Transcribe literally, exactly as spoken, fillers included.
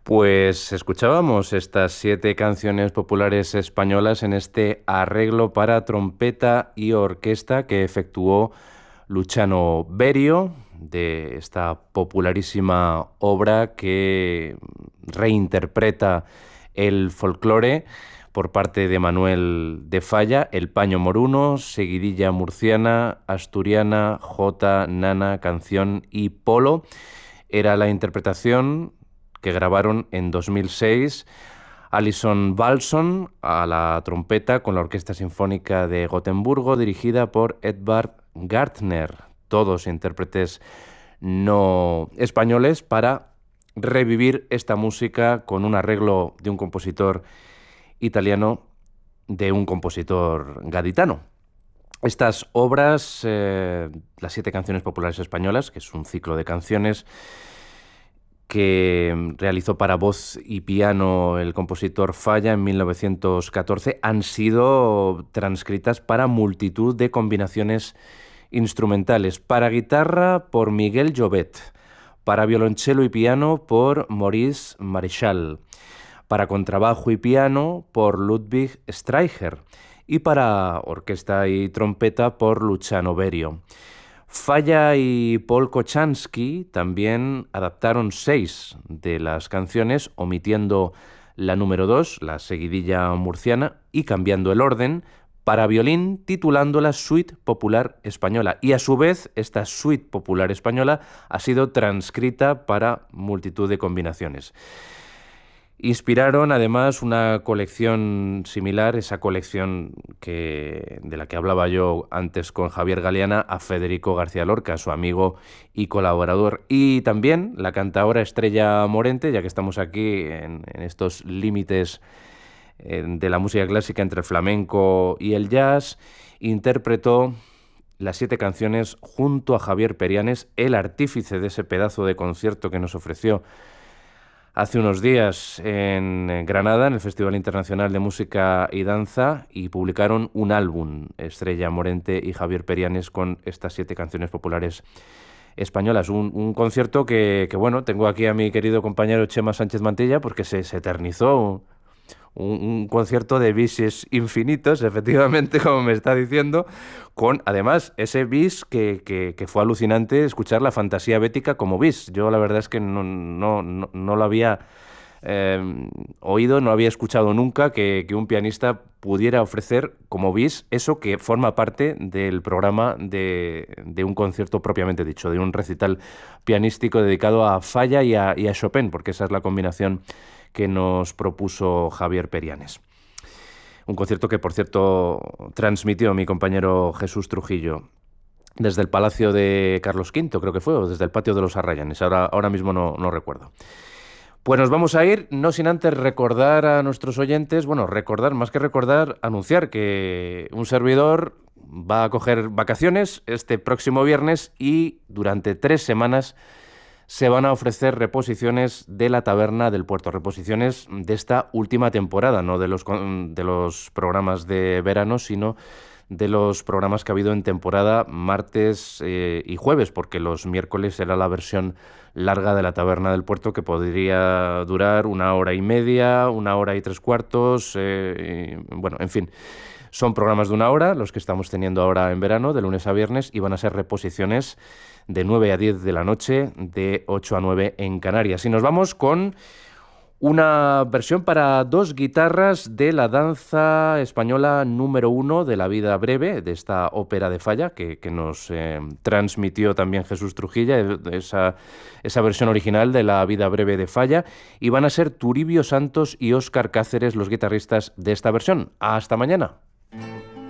Pues escuchábamos estas siete canciones populares españolas en este arreglo para trompeta y orquesta que efectuó Luciano Berio, de esta popularísima obra que reinterpreta el folclore por parte de Manuel de Falla, el paño moruno, seguidilla murciana, asturiana, jota, nana, canción y polo. Era la interpretación que grabaron en dos mil seis Alison Balson a la trompeta con la Orquesta Sinfónica de Gotemburgo, dirigida por Edvard Gärtner, todos intérpretes no españoles, para revivir esta música con un arreglo de un compositor italiano, de un compositor gaditano. Estas obras, eh, las siete canciones populares españolas, que es un ciclo de canciones que realizó para voz y piano el compositor Falla en mil novecientos catorce, han sido transcritas para multitud de combinaciones instrumentales. Para guitarra por Miguel Llobet, para violonchelo y piano por Maurice Maréchal, para contrabajo y piano por Ludwig Streicher y para orquesta y trompeta por Luciano Berio. Falla y Paul Kochanski también adaptaron seis de las canciones, omitiendo la número dos, la seguidilla murciana, y cambiando el orden, para violín, titulándola Suite Popular Española. Y a su vez, esta Suite Popular Española ha sido transcrita para multitud de combinaciones. Inspiraron además una colección similar, esa colección que, de la que hablaba yo antes con Javier Galeana, a Federico García Lorca, su amigo y colaborador. Y también la cantaora Estrella Morente, ya que estamos aquí en, en estos límites eh, de la música clásica entre el flamenco y el jazz, interpretó las siete canciones junto a Javier Perianes, el artífice de ese pedazo de concierto que nos ofreció hace unos días en Granada, en el Festival Internacional de Música y Danza, y publicaron un álbum, Estrella Morente y Javier Perianes, con estas siete canciones populares españolas. Un, un concierto que, que, bueno, tengo aquí a mi querido compañero Chema Sánchez Mantilla, porque se, se eternizó. Un, un concierto de bises infinitos, efectivamente, como me está diciendo, con además ese bis que, que, que fue alucinante escuchar la fantasía bética como bis. Yo la verdad es que no, no, no, no lo había eh, oído, no había escuchado nunca que, que un pianista pudiera ofrecer como bis eso que forma parte del programa de, de un concierto propiamente dicho, de un recital pianístico dedicado a Falla y a, y a Chopin, porque esa es la combinación que nos propuso Javier Perianes. Un concierto que, por cierto, transmitió mi compañero Jesús Trujillo desde el Palacio de Carlos Quinto, creo que fue, o desde el Patio de los Arrayanes, ahora, ahora mismo no, no recuerdo. Pues nos vamos a ir, no sin antes recordar a nuestros oyentes, bueno, recordar, más que recordar, anunciar que un servidor va a coger vacaciones este próximo viernes y durante tres semanas se van a ofrecer reposiciones de La Taberna del Puerto, reposiciones de esta última temporada, no de los, de los programas de verano, sino de los programas que ha habido en temporada martes eh, y jueves, porque los miércoles era la versión larga de La Taberna del Puerto, que podría durar una hora y media, una hora y tres cuartos, eh, y, bueno, en fin. Son programas de una hora, los que estamos teniendo ahora en verano, de lunes a viernes, y van a ser reposiciones de nueve a diez de la noche, de ocho a nueve en Canarias. Y nos vamos con una versión para dos guitarras de la danza española número uno de La vida breve, de esta ópera de Falla, que, que nos eh, transmitió también Jesús Trujillo, esa, esa versión original de La vida breve de Falla, y van a ser Turibio Santos y Óscar Cáceres los guitarristas de esta versión. ¡Hasta mañana!